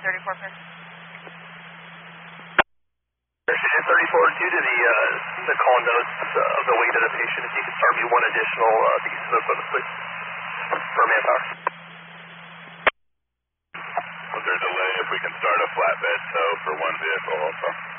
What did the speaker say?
34, sir. Precision 34, due to the call notes of the weight of the patient, if you could start me one additional piece of equipment, please, for manpower. Was there a delay if we can start a flatbed tow for one vehicle also?